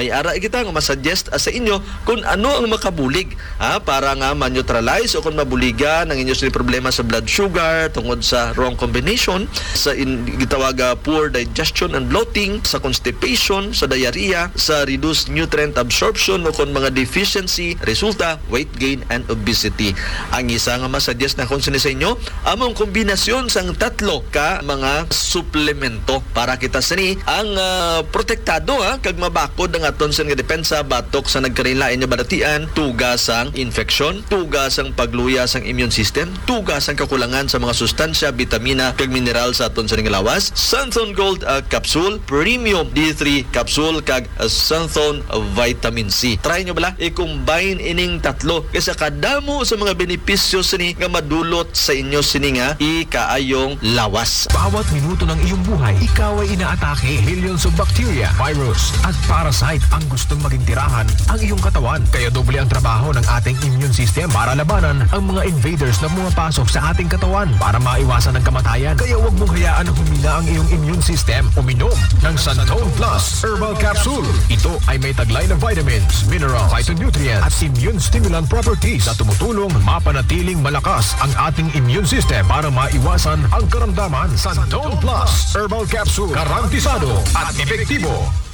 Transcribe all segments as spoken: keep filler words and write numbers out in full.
may ara kita nga masuggest uh, sa inyo kung ano ang makabulig ha, para nga ma-neutralize o kung mabuligan ang inyo sini problema sa blood sugar tungod sa wrong combination, sa in, gitawag uh, poor digestion and bloating, sa constipation, sa diarrhea, sa reduced nutrient absorption o kung mga deficiency, resulta weight gain and obesity. Ang isa nga masuggest na kung sini sa inyo among kombinasyon sang tatlo ka mga suplemento para kita sini ang uh, protektado ha, kag mabakod ang aton sa nga depensa batok sa nagkarilain nga balatian, tugas ang infeksyon, tugas ang pagluya sang immune system, tugas ang kakulangan sa mga sustansya, vitamina kag mineral sa aton sa nga lawas. Santhon Gold uh, Capsule, Premium D three Capsule kag uh, Santhon uh, Vitamin C. Try nyo bala i-combine ining tatlo kasi kadamo sa mga benepisyo sini nga madulot sa inyo sini nga ikaayong lawas. Bawat minuto ng iyong buhay, ikaw ay inaatake. Millions of bacteria, virus, at parasite ang gustong maging tirahan ang iyong katawan. Kaya doble ang trabaho ng ating immune system para labanan ang mga invaders na pumapasok sa ating katawan para maiwasan ang kamatayan. Kaya huwag mong hayaan na humina ang iyong immune system. Uminom ng Santhon Plus Herbal Capsule. Ito ay may taglay na vitamins, minerals, phytonutrients at immune stimulant properties na tumutulong mapanatiling malakas ang ating immune system para maiwasan ang karamdaman. Santhon Plus Herbal Capsule, garantisado at epektibo.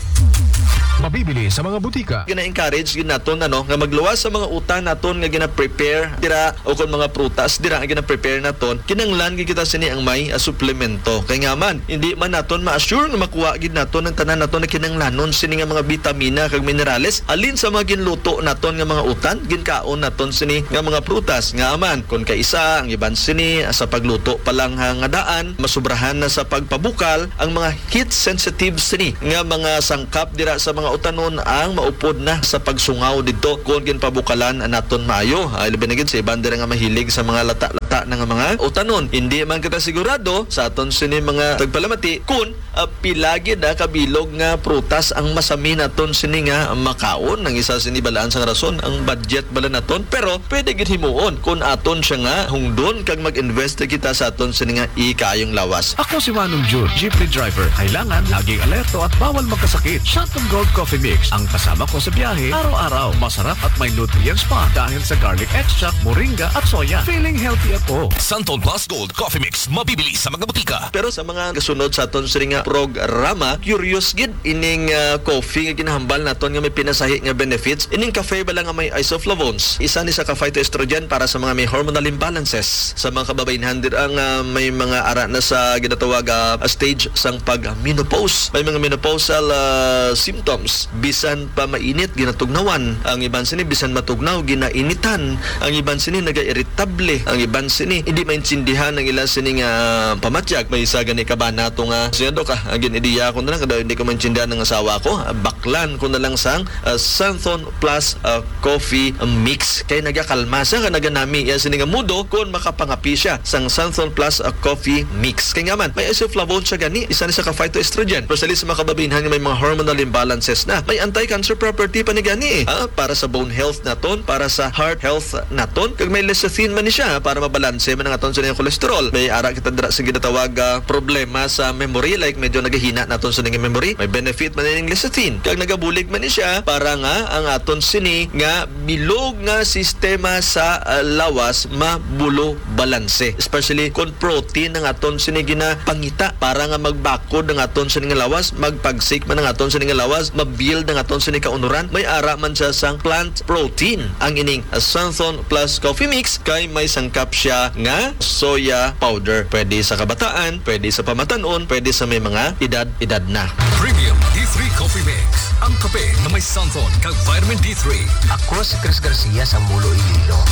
Mabibili sa mga butika. Gina-encourage gid naton ano nga magluwas sa mga utan naton nga gina-prepare dira o kon mga prutas dira nga gina-prepare naton kinanglan gid kita sini ang may uh, suplemento. Kay nga man hindi man naton ma-assure nga makuha gid naton ang tanan naton na kinanglanon sini nga mga vitamina kag minerales alin sa mga ginluto naton nga mga utan ginkaon naton sini nga mga prutas. Nga man kon kaisa ang iban sini uh, sa pagluto pa lang nga daan masubrahan na sa pagpabukal ang mga heat sensitive sini nga mga sangkap dira sa mga utanon ang maupod na sa pagsungaw dito kung ginpabukalan naton maayo. Ay labi na gid sa iban dira nga mahilig sa mga lata-lata nga mga utanon. Hindi man kita sigurado sa aton sini mga tagpalamati kung uh, pilagi na kabilog nga prutas ang masami naton sini nga makaon. Ang isa sini balaan sa rason ang budget bala naton, pero pwede gid himuon kung aton siya nga hungdon kag mag-invest kita sa aton sini nga ikayong lawas. Ako si Manong June, jeepney driver. Kailangan laging alerto at bawal magkasakit. Santhon Gold Coffee Mix ang kasama ko sa biyahe araw-araw. Masarap at may nutrients pa dahil sa garlic extract, moringa at soya. Feeling healthy ako. Santhon Plus Gold Coffee Mix, mabibili sa mga butika. Pero sa mga kasunod sa aton sini nga programa, curious gid ining uh, coffee nga ginahambal naton nga may pinasahi nga benefits. Ining cafe bala nga may isoflavones. Isa ni sa ka-phytoestrogen para sa mga may hormonal imbalances. Sa mga kababayenhan dir ang uh, may mga ara na sa ginatawag uh, stage sang pag-menopause. May mga menopausal uh, symptoms. Bisan pa mainit ginatugnawan, ang iban sini bisan matugnaw ginainitan, ang iban sini naga-irritable, ang iban sini hindi maintindihan ang ilan sini nga pamatyag. May isa gani ka ba nato nga siyendo ka ang ginidiya ko na lang kada hindi ko maintindihan ng asawa ko, baklan ko na lang sang uh, Santhon Plus uh, Coffee Mix kay nagakalma siya ka naganami yan sini nga mudo kung makapangapi siya sang Santhon Plus uh, Coffee Mix. Kay nga man may isoflavone siya gani, isa ni sa ka-phytoestrogen, pero sa mga kababayenhan nga may mga hormonal imbalances na may anti-cancer property pa ni gani eh. Ha? Para sa bone health naton, para sa heart health naton, kag may lecithin man ni siya para mabalanse man ang aton sa niyang cholesterol. May ara kita dira sa ginatawag uh, problema sa memory, like medyo nagahina naton sa niyang memory, may benefit man ning lecithin. Kag nagabulig man ni siya para nga ang aton sini nga bilog nga sistema sa uh, lawas mabulo balanse, especially kung protein ang aton sini ginapangita para nga magbakod ang aton sini nga lawas, magpagsik man ang aton sini nga lawas, mabuild ang aton sini kaunuran. May ara man siya sang plant protein ang ining Santhon Plus Coffee Mix kay may sangkap siya nga soya powder. Pwede sa kabataan, pwede sa pamatanon, pwede sa may mga edad-edad na. Premium D three Coffee Mix, ang kape na may Santhon kag vitamin D three. Ako si Chris Garcia sa Mulo, Iloilo.